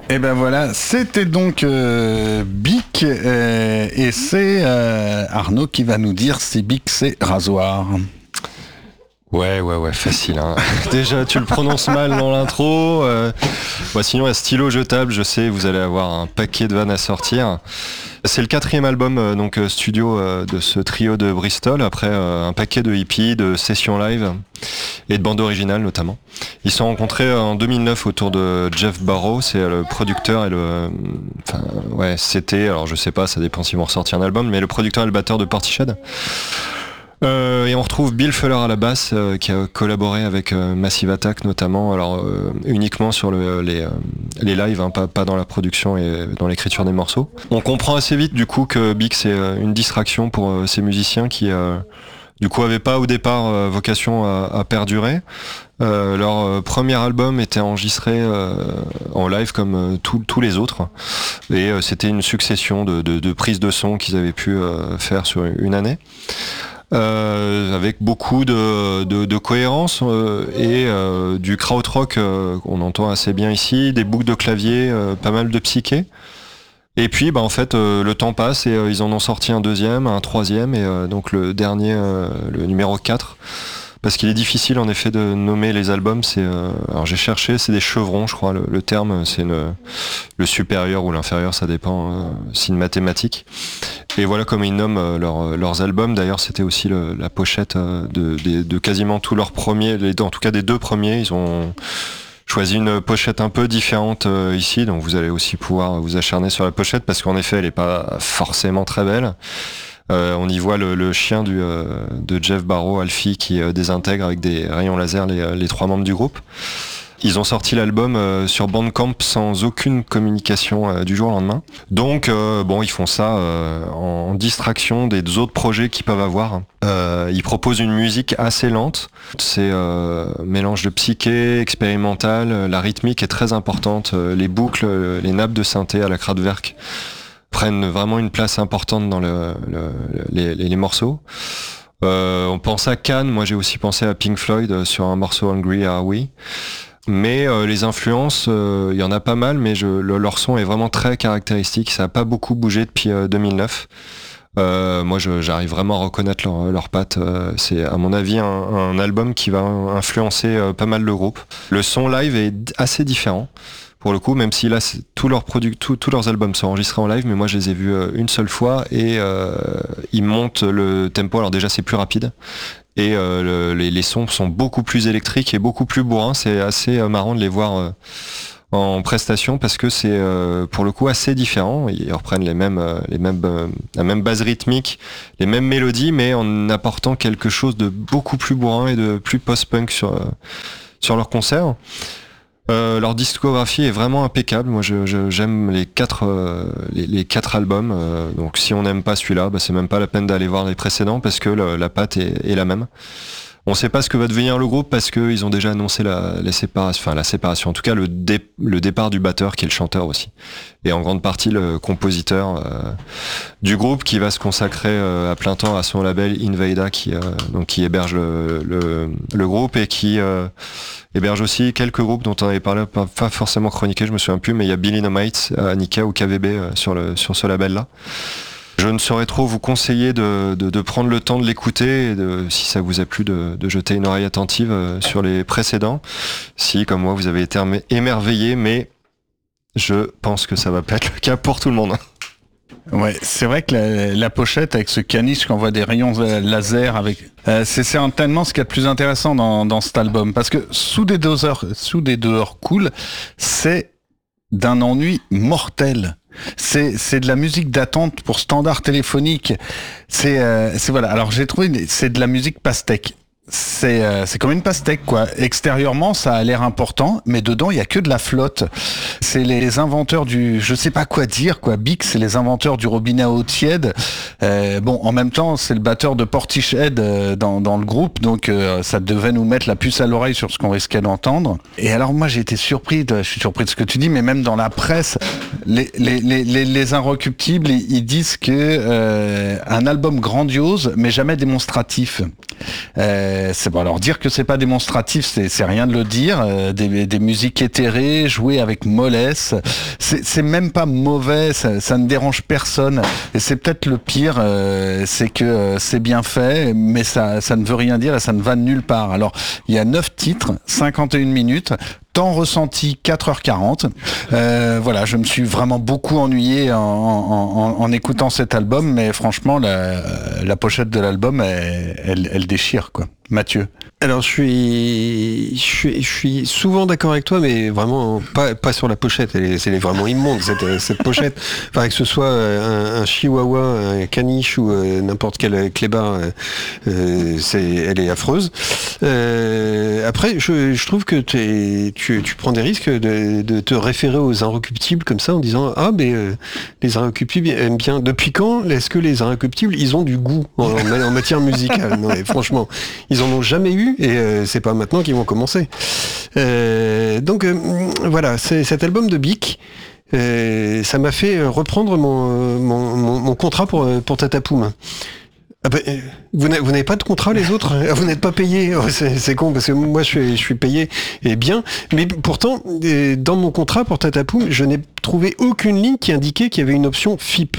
Et ben voilà, c'était donc Bic et c'est Arnaud qui va nous dire si Bic c'est rasoir. Ouais, facile. Hein. Déjà, tu le prononces mal dans l'intro. Sinon, un stylo jetable, je sais, vous allez avoir un paquet de vannes à sortir. C'est le 4e album studio de ce trio de Bristol, après un paquet de hippies, de sessions live et de bandes originales notamment. Ils se sont rencontrés en 2009 autour de Jeff Barrow, c'est le producteur et c'était, alors je sais pas, ça dépend s'ils vont ressortir un album, mais le producteur et le batteur de Portishead. Et on retrouve Bill Fuller à la basse qui a collaboré avec Massive Attack notamment, alors uniquement sur les lives, hein, pas dans la production et dans l'écriture des morceaux. On comprend assez vite du coup que Big c'est une distraction pour ces musiciens qui du coup avaient pas au départ vocation à perdurer. Leur premier album était enregistré en live comme tous les autres et c'était une succession de prises de son qu'ils avaient pu faire sur une année. Avec beaucoup de cohérence et du krautrock qu'on entend assez bien ici, des boucles de clavier, pas mal de psyché. Et puis en fait le temps passe et ils en ont sorti un deuxième, un troisième et donc le dernier, le numéro 4. Parce qu'il est difficile en effet de nommer les albums, alors j'ai cherché, c'est des chevrons je crois, le terme c'est le supérieur ou l'inférieur, ça dépend, c'est une mathématique. Et voilà comme ils nomment leurs albums, d'ailleurs c'était aussi la pochette de quasiment tous leurs premiers, en tout cas des 2 premiers, ils ont choisi une pochette un peu différente ici, donc vous allez aussi pouvoir vous acharner sur la pochette parce qu'en effet elle est pas forcément très belle. On y voit le chien de Jeff Barrow, Alfie, qui désintègre avec des rayons laser les 3 membres du groupe. Ils ont sorti l'album sur Bandcamp sans aucune communication du jour au lendemain. Donc ils font ça en distraction des autres projets qu'ils peuvent avoir. Ils proposent une musique assez lente. C'est mélange de psyché, expérimental. La rythmique est très importante. Les boucles, les nappes de synthé à la Kraftwerk prennent vraiment une place importante dans les morceaux. On pense à Can, moi j'ai aussi pensé à Pink Floyd sur un morceau Hungry Are We. Mais les influences, il y en a pas mal, mais leur son est vraiment très caractéristique. Ça n'a pas beaucoup bougé depuis 2009. Moi j'arrive vraiment à reconnaître leurs pattes. C'est à mon avis un album qui va influencer pas mal le groupe. Le son live est assez différent. Pour le coup, même si là tous leurs albums sont enregistrés en live, mais moi je les ai vus une seule fois et ils montent le tempo. Alors déjà c'est plus rapide et les sons sont beaucoup plus électriques et beaucoup plus bourrins. C'est assez marrant de les voir en prestation parce que c'est pour le coup assez différent. Ils reprennent la même base rythmique, les mêmes mélodies, mais en apportant quelque chose de beaucoup plus bourrin et de plus post-punk sur leur concert. Leur discographie est vraiment impeccable. Moi, j'aime les 4 albums. Donc, si on n'aime pas celui-là, c'est même pas la peine d'aller voir les précédents parce que la patte est la même. On sait pas ce que va devenir le groupe parce qu'ils ont déjà annoncé la séparation. En tout cas, le départ du batteur qui est le chanteur aussi. Et en grande partie le compositeur du groupe qui va se consacrer à plein temps à son label Invada qui héberge le groupe et qui héberge aussi quelques groupes dont on avait parlé, pas forcément chroniqué, je me souviens plus, mais il y a Billy No Mites, Annika ou KVB sur ce label-là. Je ne saurais trop vous conseiller de prendre le temps de l'écouter et si ça vous a plu de jeter une oreille attentive sur les précédents. Si, comme moi, vous avez été émerveillé, mais je pense que ça va pas être le cas pour tout le monde. Ouais, c'est vrai que la pochette avec ce caniche qui envoie des rayons laser c'est certainement ce qu'il y a de plus intéressant dans cet album parce que sous des dehors cool, c'est d'un ennui mortel. C'est de la musique d'attente pour standard téléphonique. C'est voilà. Alors j'ai trouvé c'est de la musique pastèque. C'est comme une pastèque quoi. Extérieurement ça a l'air important, mais dedans il y a que de la flotte. C'est les inventeurs du je sais pas quoi dire quoi. Bic c'est les inventeurs du robinet à eau tiède. En même temps c'est le batteur de Portishead dans le groupe, donc ça devait nous mettre la puce à l'oreille sur ce qu'on risquait d'entendre. Et alors moi j'ai été surpris. Je suis surpris de ce que tu dis, mais même dans la presse, les Inrecuptibles ils disent que un album grandiose mais jamais démonstratif. C'est bon. Alors dire que c'est pas démonstratif, c'est rien de le dire. Des musiques éthérées, jouées avec mollesse, c'est même pas mauvais. Ça ne dérange personne. Et c'est peut-être le pire, c'est que c'est bien fait, mais ça ne veut rien dire et ça ne va nulle part. Alors il y a 9 titres, 51 minutes. Temps ressenti 4h40. Voilà, je me suis vraiment beaucoup ennuyé en écoutant cet album, mais franchement, la pochette de l'album, elle déchire, quoi. Mathieu. Alors je suis souvent d'accord avec toi, mais vraiment pas sur la pochette. Elle est vraiment immonde cette pochette. Enfin, que ce soit un chihuahua, un caniche ou n'importe quel clébard, elle est affreuse. Après, je trouve que tu prends des risques de te référer aux Inrecuptibles comme ça en disant les Inrecuptibles aiment bien. Depuis quand est-ce que les Inrecuptibles ils ont du goût en matière musicale? Non, mais franchement, ils en ont jamais eu et c'est pas maintenant qu'ils vont commencer. Donc voilà, c'est cet album de Bic. Ça m'a fait reprendre mon contrat pour Tatapoum. Ah bah, vous n'avez pas de contrat les autres? Vous n'êtes pas payé? C'est con parce que moi je suis payé et bien, mais pourtant dans mon contrat pour Tatapoum, je n'ai trouvé aucune ligne qui indiquait qu'il y avait une option FIP.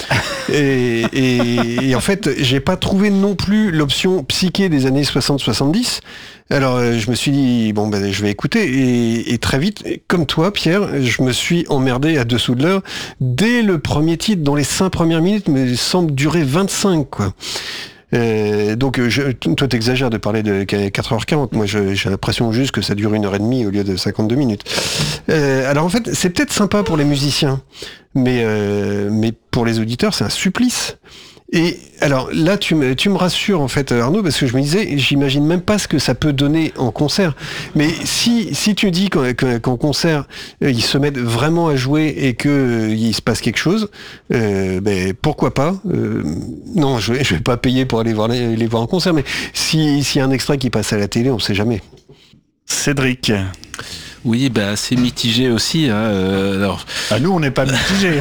Et en fait, j'ai pas trouvé non plus l'option psyché des années 60-70. Alors je me suis dit je vais écouter et très vite, comme toi Pierre, je me suis emmerdé à dessous de l'heure dès le premier titre, dont les 5 premières minutes me semblent durer 25 quoi. Donc toi t'exagères de parler de 4h40, moi j'ai l'impression juste que ça dure 1h30 au lieu de 52 minutes. Alors en fait c'est peut-être sympa pour les musiciens, mais pour les auditeurs c'est un supplice. Et alors là, tu me rassures en fait, Arnaud, parce que je me disais, j'imagine même pas ce que ça peut donner en concert. Mais si tu dis qu'en concert, ils se mettent vraiment à jouer et que il se passe quelque chose, pourquoi pas. Non, je vais pas payer pour aller les voir en concert, mais s'il y a un extrait qui passe à la télé, on sait jamais. Cédric. Oui, assez mitigé aussi. Alors... nous, on n'est pas mitigé.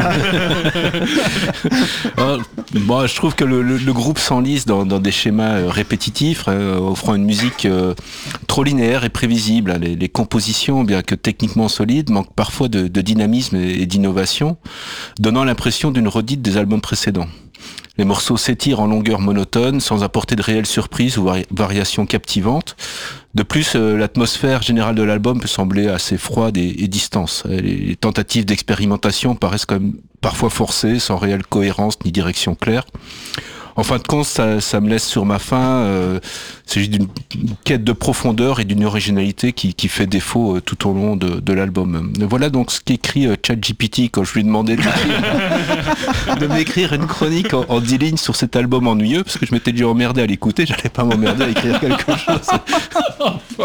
Je trouve que le groupe s'enlise dans des schémas répétitifs, offrant une musique trop linéaire et prévisible. Les compositions, bien que techniquement solides, manquent parfois de dynamisme et d'innovation, donnant l'impression d'une redite des albums précédents. Les morceaux s'étirent en longueur monotone, sans apporter de réelles surprises ou variations captivantes. De plus, l'atmosphère générale de l'album peut sembler assez froide et distante. Les tentatives d'expérimentation paraissent quand même parfois forcées, sans réelle cohérence ni direction claire. En fin de compte, ça me laisse sur ma faim. Il s'agit d'une quête de profondeur et d'une originalité qui fait défaut tout au long de l'album. Voilà donc ce qu'écrit ChatGPT quand je lui demandais de m'écrire une chronique en 10 lignes sur cet album ennuyeux, parce que je m'étais déjà emmerdé à l'écouter, j'allais pas m'emmerder à écrire quelque chose.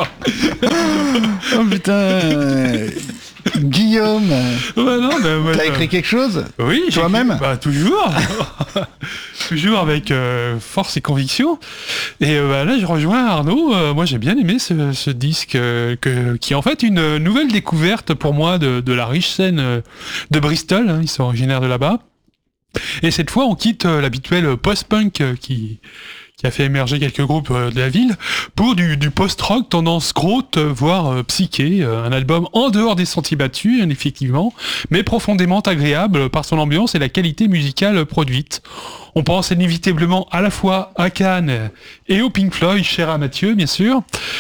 Oh putain. Guillaume, t'as écrit quelque chose? Oui, toi-même? Toujours. Toujours avec force et conviction. Et là, je rejoins Arnaud. Moi, j'ai bien aimé ce disque qui est en fait une nouvelle découverte pour moi de la riche scène de Bristol. Ils sont originaires de là-bas. Et cette fois, on quitte l'habituel post-punk qui a fait émerger quelques groupes de la ville, pour du post-rock tendance grotte, voire psyché, un album en dehors des sentiers battus, effectivement, mais profondément agréable par son ambiance et la qualité musicale produite. On pense inévitablement à la fois à Cannes et au Pink Floyd, cher à Mathieu, bien sûr,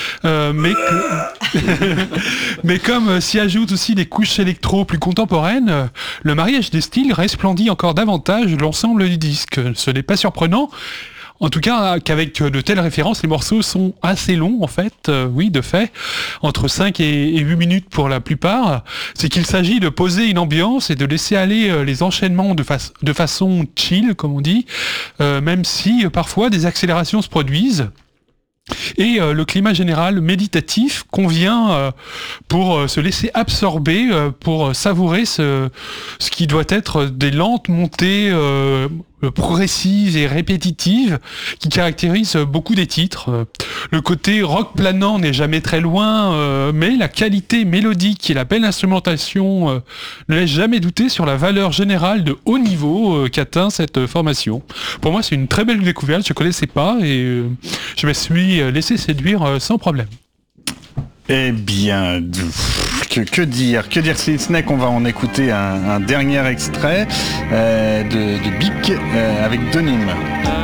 mais comme s'y ajoutent aussi des couches électro plus contemporaines, le mariage des styles resplendit encore davantage l'ensemble du disque. Ce n'est pas surprenant, en tout cas, qu'avec de telles références, les morceaux sont assez longs, en fait, oui, de fait, entre 5 et 8 minutes pour la plupart. C'est qu'il s'agit de poser une ambiance et de laisser aller les enchaînements de façon chill, comme on dit, même si parfois des accélérations se produisent. Et le climat général méditatif convient pour se laisser absorber, pour savourer ce qui doit être des lentes montées progressive et répétitive qui caractérise beaucoup des titres. Le côté rock planant n'est jamais très loin, mais la qualité mélodique et la belle instrumentation ne laissent jamais douter sur la valeur générale de haut niveau qu'atteint cette formation. Pour moi, c'est une très belle découverte, je ne connaissais pas et je me suis laissé séduire sans problème. Eh bien, que dire si ce n'est qu'on va en écouter un dernier extrait de Bic avec Denim.